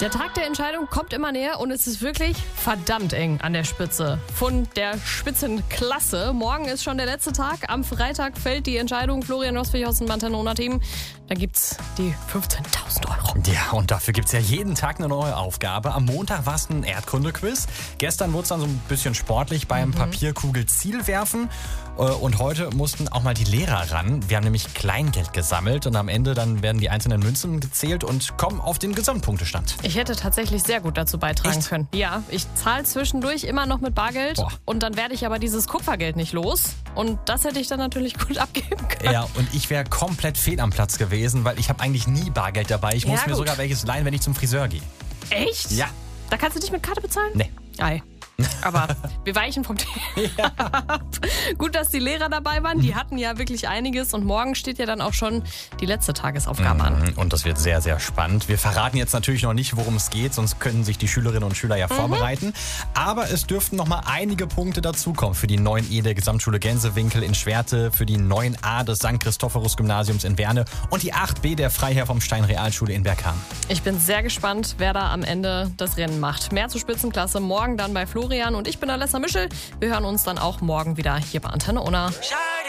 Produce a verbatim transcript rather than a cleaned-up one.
Der Tag der Entscheidung kommt immer näher und es ist wirklich verdammt eng an der Spitze von der Spitzenklasse. Morgen ist schon der letzte Tag. Am Freitag fällt die Entscheidung. Florian Roswig aus dem Mantanona-Team. Da gibt's die fünfzehntausend Euro. Ja, und dafür gibt's ja jeden Tag eine neue Aufgabe. Am Montag war es ein Erdkunde-Quiz. Gestern wurde es dann so ein bisschen sportlich beim mhm. Papierkugel-Zielwerfen. Und heute mussten auch mal die Lehrer ran. Wir haben nämlich Kleingeld gesammelt und am Ende dann werden die einzelnen Münzen gezählt und kommen auf den Gesamtpunktestand. Ich hätte tatsächlich sehr gut dazu beitragen Echt? können. Ja, ich zahle zwischendurch immer noch mit Bargeld. Boah. Und dann werde ich aber dieses Kupfergeld nicht los. Und das hätte ich dann natürlich gut abgeben können. Ja, und ich wäre komplett fehl am Platz gewesen, weil ich habe eigentlich nie Bargeld dabei. Ich Ja, muss mir gut. sogar welches leihen, wenn ich zum Friseur gehe. Echt? Ja. Da kannst du dich mit Karte bezahlen? Nee. Ei. Aber wir weichen vom Thema ab. Gut, dass die Lehrer dabei waren. Die hatten ja wirklich einiges. Und morgen steht ja dann auch schon die letzte Tagesaufgabe an. Und das wird sehr, sehr spannend. Wir verraten jetzt natürlich noch nicht, worum es geht, sonst können sich die Schülerinnen und Schüler ja Mhm. vorbereiten. Aber es dürften noch mal einige Punkte dazukommen für die neun E der Gesamtschule Gänsewinkel in Schwerte, für die neun A des Sankt Christophorus-Gymnasiums in Werne und die acht B der Freiherr vom Stein Realschule in Berghahn. Ich bin sehr gespannt, wer da am Ende das Rennen macht. Mehr zur Spitzenklasse morgen dann bei Florian. Und ich bin Alessa Mischel. Wir hören uns dann auch morgen wieder hier bei Antenne Unna.